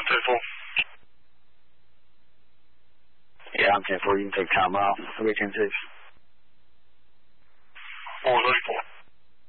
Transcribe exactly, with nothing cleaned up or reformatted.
ten four. Yeah, I'm ten four. You can take time off. Okay, ten six.